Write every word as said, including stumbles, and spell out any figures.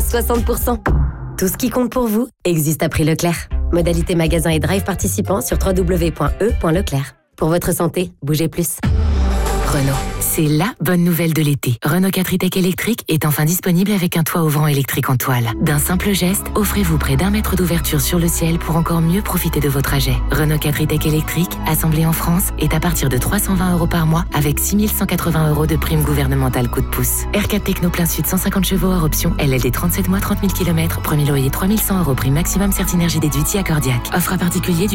soixante pour cent. Tout ce qui compte pour vous existe à prix Leclerc. Modalité magasin et drive participants sur w w w point e point leclerc. Pour votre santé, bougez plus. Renault, c'est la bonne nouvelle de l'été. Renault quatre e-Tech électrique est enfin disponible avec un toit ouvrant électrique en toile. D'un simple geste, offrez-vous près d'un mètre d'ouverture sur le ciel pour encore mieux profiter de vos trajets. Renault quatre e-Tech électrique, assemblé en France, est à partir de trois cent vingt euros par mois avec six mille cent quatre-vingts euros de prime gouvernementale coup de pouce. R quatre Techno plein sud cent cinquante chevaux hors option, L L D trente-sept mois trente mille kilomètres, premier loyer trois mille cent euros, prime maximum Certinergie déduite si accordiaque. Offre à particulier du